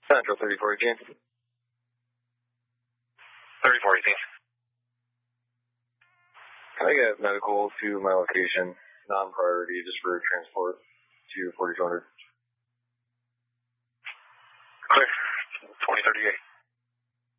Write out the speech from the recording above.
Central 3418. 3418. Can I get medical to my location, non-priority, just for transport to 4200? Clear. 2038.